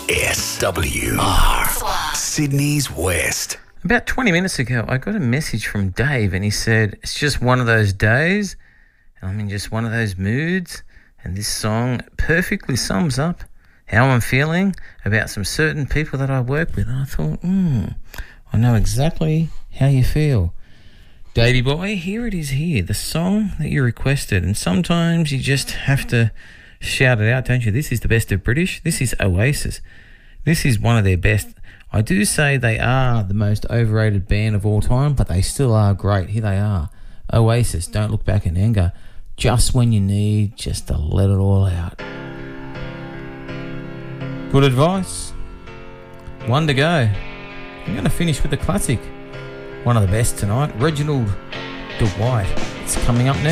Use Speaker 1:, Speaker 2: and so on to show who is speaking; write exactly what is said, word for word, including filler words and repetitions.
Speaker 1: S W R, Sydney's West.
Speaker 2: About twenty minutes ago, I got a message from Dave and he said, it's just one of those days, and I'm in just one of those moods, and this song perfectly sums up how I'm feeling about some certain people that I work with. And I thought, hmm, I know exactly how you feel. Davey boy, here it is here, the song that you requested. And sometimes you just have to shout it out, don't you? This is the best of British. This is Oasis. This is one of their best. I do say they are the most overrated band of all time, but they still are great. Here they are. Oasis, Don't Look Back in Anger. Just when you need just to let it all out. Good advice. One to go. I'm going to finish with a classic. One of the best tonight. Reginald Dwight. It's coming up now.